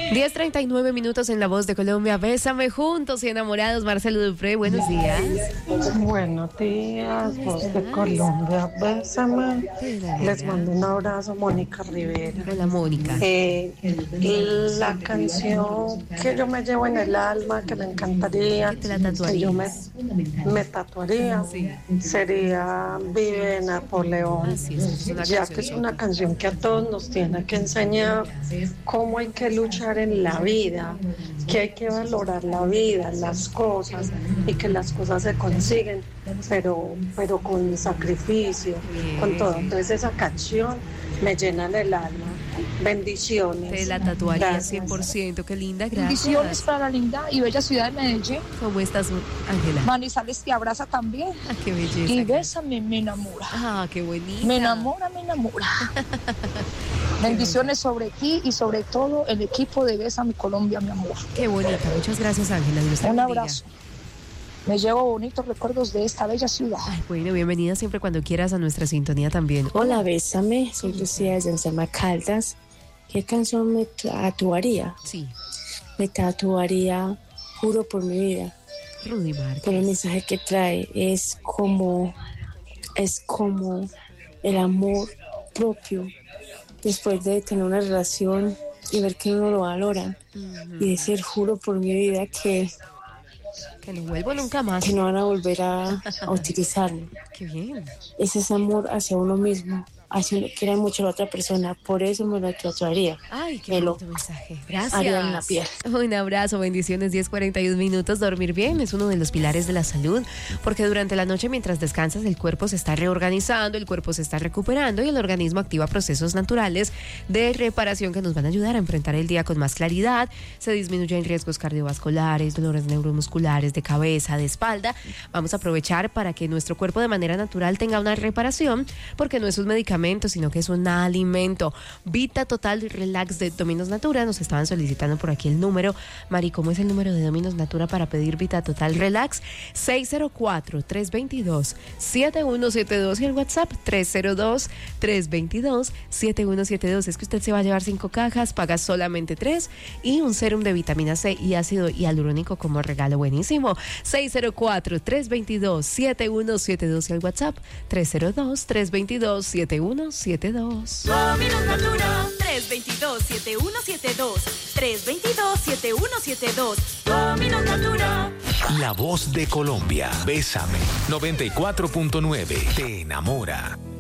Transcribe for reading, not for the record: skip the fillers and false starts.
10:39 en La Voz de Colombia. Bésame juntos y enamorados. Marcelo Dupré, buenos días. Buenos días, Voz de Colombia. Bésame. Les mando un abrazo, Mónica Rivera. Hola, Mónica. La canción que yo me llevo en el alma, que me encantaría, ¿Qué te la que yo tatuarías? me tatuaría, sería Vive Napoleón. Así es una Ya canción. que es una canción que a todos nos tiene que enseñar cómo hay que luchar en la vida, que hay que valorar la vida, las cosas, y que las cosas se consiguen, pero con sacrificio, con todo. Entonces esa canción me llena el alma. Bendiciones. Te la tatuaría Gracias. 100%. Qué linda, Bendiciones gracias. para la linda y bella ciudad de Medellín. ¿Cómo estás, Ángela? Manizales te abraza también. Ah, qué belleza. Y bésame, me enamora. Ah, qué bonita. Me enamora, me enamora. Bendiciones sobre ti y sobre todo el equipo de Bésame Colombia, mi amor. Qué bonita. Muchas gracias, Ángela. Dios te Un bendiga. abrazo. Me llevo bonitos recuerdos de esta bella ciudad. Ay, bueno, bienvenida siempre cuando quieras a nuestra sintonía también. Hola, bésame, soy Lucía de Llama Caldas. ¿Qué canción me tatuaría? Sí, Me tatuaría Juro por mi vida, Rudy por el Márquez. mensaje que trae. Es como el amor propio después de tener una relación y ver que uno lo valora y decir juro por mi vida que Que no vuelvo nunca más. no van a volver a utilizarlo. Qué bien. Ese es amor hacia uno mismo, hacia uno, quiere mucho a la otra persona, por eso me lo tatuaría. Ay, qué Me lo bonito mensaje. haría en la Gracias. piel. Un abrazo, bendiciones. 10:41. Dormir bien es uno de los pilares de la salud, porque durante la noche mientras descansas el cuerpo se está reorganizando, el cuerpo se está recuperando y el organismo activa procesos naturales de reparación que nos van a ayudar a enfrentar el día con más claridad. Se disminuyen riesgos cardiovasculares, dolores neuromusculares, de cabeza, de espalda. Vamos a aprovechar para que nuestro cuerpo de manera natural tenga una reparación, porque no es un medicamento, sino que es un alimento. Vita Total Relax de Dominos Natura. Nos estaban solicitando por aquí el número. Mari, ¿cómo es el número de Dominos Natura para pedir Vita Total Relax? 604-322-7172 y el WhatsApp 302-322-7172. Es que usted se va a llevar 5 cajas, paga solamente 3 y un sérum de vitamina C y ácido hialurónico como regalo. Buenísimo. 604-322-7172 y el WhatsApp 302-322-7172. Dominos Natura 322-7172 322-7172 Dominos Natura. La Voz de Colombia. Bésame. 94.9. Te enamora.